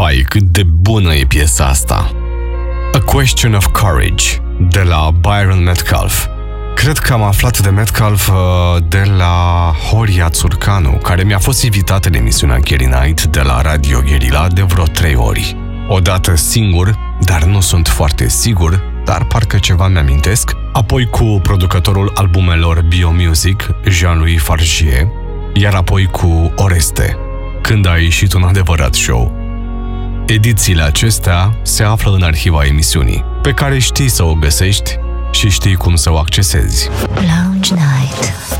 Vai, cât de bună e piesa asta! A Question of Courage, de la Byron Metcalf. Cred că am aflat de Metcalf de la Horia Țurcanu, care mi-a fost invitat în emisiunea Gary Night de la Radio Guerilla de vreo 3 ori. Odată singur, dar nu sunt foarte sigur, dar parcă ceva mi-amintesc, apoi cu producătorul albumelor Biomusic, Jean-Louis Fargier, iar apoi cu Oreste, când a ieșit un adevărat show. Edițiile acestea se află în arhiva emisiunii, pe care știi să o găsești și știi cum să o accesezi. Lounge Night